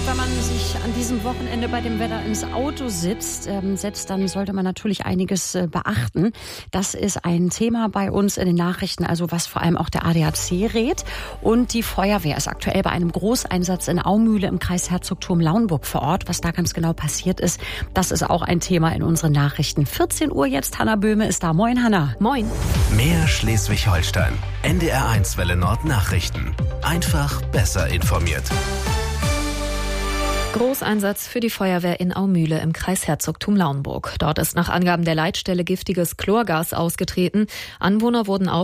Wenn man sich an diesem Wochenende bei dem Wetter ins Auto setzt, dann sollte man natürlich einiges beachten. Das ist ein Thema bei uns in den Nachrichten, also was vor allem auch der ADAC rät. Und die Feuerwehr ist aktuell bei einem Großeinsatz in Aumühle im Kreis Herzogtum Lauenburg vor Ort. Was da ganz genau passiert ist, das ist auch ein Thema in unseren Nachrichten. 14 Uhr jetzt, Hanna Böhme ist da. Moin, Hanna. Moin. Mehr Schleswig-Holstein. NDR1 Welle Nord Nachrichten. Einfach besser informiert. Großeinsatz für die Feuerwehr in Aumühle im Kreis Herzogtum Lauenburg. Dort ist nach Angaben der Leitstelle giftiges Chlorgas ausgetreten. Anwohner wurden